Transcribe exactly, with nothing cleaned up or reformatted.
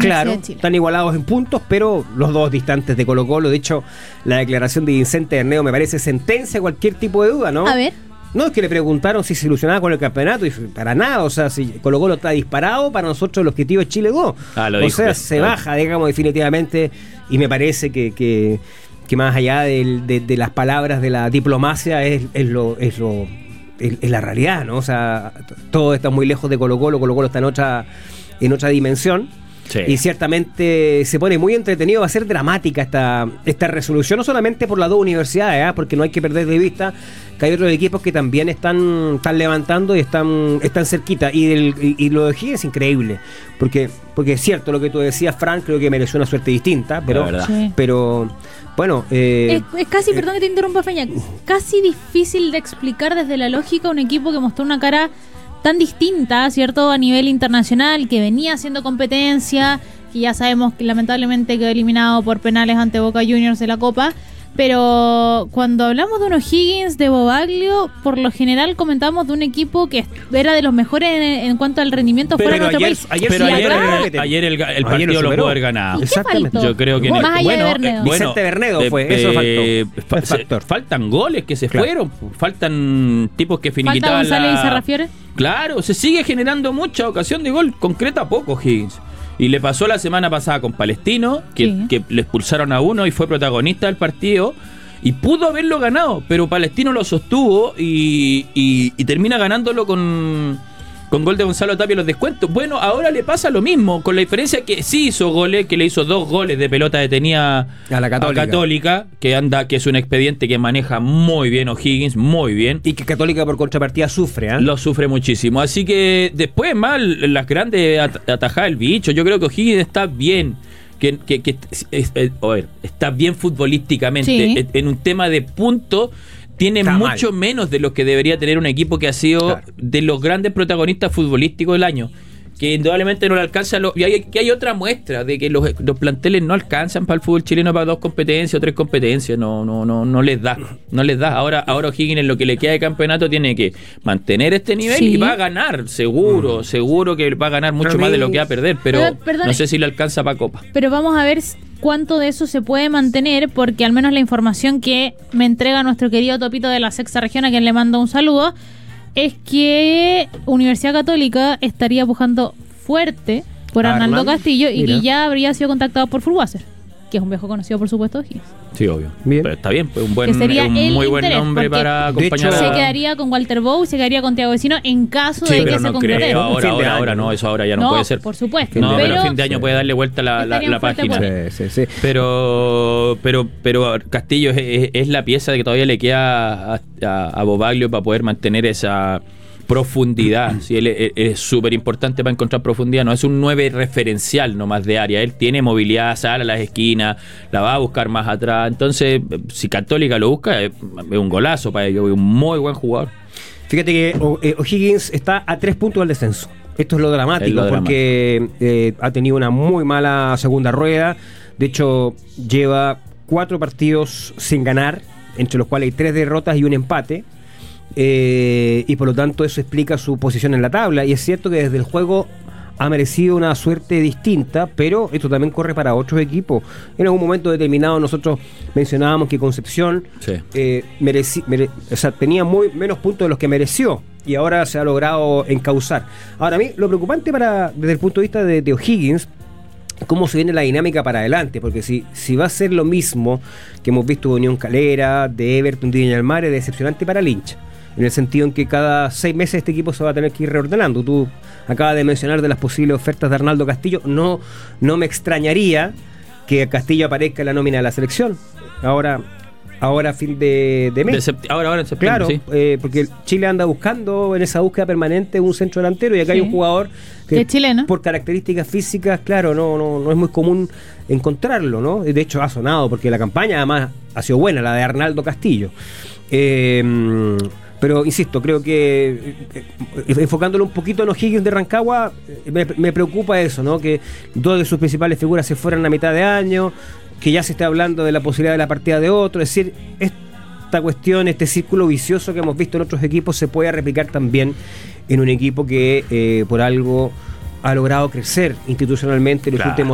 Universidad claro, de Chile. Están igualados en puntos, pero los dos distantes de Colo-Colo. De hecho, la declaración de Vicente Berneo me parece sentencia a cualquier tipo de duda, ¿no? A ver. No, es que le preguntaron si se ilusionaba con el campeonato y para nada, o sea, si Colo-Colo está disparado, para nosotros el objetivo es Chile dos. Ah, lo o dijo, sea, bien, se claro. baja, digamos, definitivamente, y me parece que, que, que más allá del, de, de las palabras de la diplomacia es, es lo... Es lo es, es la realidad, ¿no? O sea, todo está muy lejos de Colo-Colo, Colo-Colo está en otra, en otra dimensión. Sí. Y ciertamente se pone muy entretenido, va a ser dramática esta, esta resolución, no solamente por las dos universidades, ¿eh? Porque no hay que perder de vista que hay otros equipos que también están, están levantando y están, están cerquita. Y, del, y, y lo de Higgins es increíble, porque, porque es cierto lo que tú decías, Frank, creo que mereció una suerte distinta, pero, Sí. pero bueno... Eh, Es, es casi, perdón que te interrumpa, Feña, casi difícil de explicar desde la lógica un equipo que mostró una cara tan distinta, ¿cierto? A nivel internacional, que venía haciendo competencia, que ya sabemos que lamentablemente quedó eliminado por penales ante Boca Juniors de la Copa, pero cuando hablamos de unos Higgins, de Bobaglio, por lo general comentamos de un equipo que era de los mejores en, en cuanto al rendimiento Pero fuera de nuestro ayer- país. ayer Pero Y ayer, acá- el, ayer el, el Ayer partido lo lo superó. pudo haber ganado. ¿Y qué Exactamente. faltó? Yo creo que Gol. en el- Más allá de bueno, Bernedo. eh, bueno, Vicente Bernedo de- fue, eso eh, faltó. fa- Fue se- factor. faltan goles que se Claro. fueron, faltan tipos que ¿Falta finiquitaban González y la... Sarrafiore? Claro, se sigue generando mucha ocasión de gol, concreta poco Higgins. Y le pasó la semana pasada con Palestino, que, Sí. que le expulsaron a uno y fue protagonista del partido. Y pudo haberlo ganado, pero Palestino lo sostuvo y, y, y termina ganándolo con, con gol de Gonzalo Tapia en los descuentos. Bueno, ahora le pasa lo mismo, con la diferencia que sí hizo goles, que le hizo dos goles de pelota detenida A la Católica. Católica, que anda, que es un expediente que maneja muy bien O'Higgins, muy bien. Y que Católica por contrapartida sufre, ¿eh? Lo sufre muchísimo. Así que después, mal, las grandes at- atajadas del bicho. Yo creo que O'Higgins está bien. Que, que, que es- es- es- a ver, está bien futbolísticamente. Sí. En, en un tema de punto, tiene Está mucho mal. menos de lo que debería tener un equipo que ha sido Claro. de los grandes protagonistas futbolísticos del año. Que indudablemente no le alcanza. Lo, y hay, que hay otra muestra de que los, los planteles no alcanzan para el fútbol chileno para dos competencias o tres competencias. No, no, no, no les da. No les da. Ahora, ahora O'Higgins en lo que le queda de campeonato tiene que mantener este nivel Sí. y va a ganar, seguro, Mm. seguro que va a ganar mucho A mí- más de lo que va a perder, pero Pero, perdone. no sé si le alcanza para Copa. Pero vamos a ver s- cuánto de eso se puede mantener, porque al menos la información que me entrega nuestro querido Topito de la Sexta Región, a quien le mando un saludo, es que Universidad Católica estaría pujando fuerte por Ah, Arnaldo Hernán, Castillo y mira. que ya habría sido contactado por Fulwasser, que es un viejo conocido, por supuesto, de Higgins. Sí, obvio. Bien. Pero está bien, pues un buen Que sería un el muy buen interés, nombre porque para de hecho- acompañar Se a... quedaría con Walter Bow y se quedaría con Thiago Vecino en caso Sí, de pero que se no concrete. creo. Ahora, Fin de ahora, año. ahora no, eso ahora ya no, No, puede ser. por supuesto. No, pero, Pero- a fin de año puede darle vuelta la, la, Estaría la un fuerte página. apoyo. Sí, sí, sí. Pero, pero, pero Castillo es, es- es la pieza que todavía le queda a, a, a Bobaglio para poder mantener esa profundidad. Sí, él es- es súper importante para encontrar profundidad. No es un nueve referencial nomás de área. Él tiene movilidad, sale a las esquinas, la va a buscar más atrás. Entonces, si Católica lo busca, es, es un golazo para ellos. Es un muy buen jugador. Fíjate que o- eh, O'Higgins está a tres puntos del descenso. Esto es lo dramático, Es lo porque eh, ha tenido una muy mala segunda rueda. De hecho, lleva cuatro partidos sin ganar, entre los cuales hay tres derrotas y un empate. Eh, y por lo tanto eso explica su posición en la tabla. Y es cierto que desde el juego ha merecido una suerte distinta, pero esto también corre para otros equipos. En algún momento determinado nosotros mencionábamos que Concepción Sí. eh, mereci- mere- o sea, tenía muy menos puntos de los que mereció y ahora se ha logrado encauzar. Ahora, a mí lo preocupante para desde el punto de vista de, de O'Higgins, cómo se viene la dinámica para adelante, porque si, si va a ser lo mismo que hemos visto de Unión Calera, de Everton, de Viña del Mar, es decepcionante para el hincha, en el sentido en que cada seis meses este equipo se va a tener que ir reordenando. Tú acabas de mencionar de las posibles ofertas de Arnaldo Castillo. No, no me extrañaría que Castillo aparezca en la nómina de la selección ahora, ahora a fin de, de mes. De sept- ahora, ahora en septiembre, Claro, sí. eh, porque Chile anda buscando en esa búsqueda permanente un centro delantero y acá Sí. hay un jugador Que es chileno. por características físicas, claro, no, no, no es muy común encontrarlo, ¿no? De hecho ha sonado porque la campaña además ha sido buena, la de Arnaldo Castillo. Eh, pero insisto, creo que eh, eh, enfocándolo un poquito en O'Higgins de Rancagua, eh, me, me preocupa eso, ¿no? Que dos de sus principales figuras se fueran a mitad de año, que ya se está hablando de la posibilidad de la partida de otro, es decir, esta cuestión, este círculo vicioso que hemos visto en otros equipos se puede replicar también en un equipo que eh, por algo ha logrado crecer institucionalmente en los Claro. últimos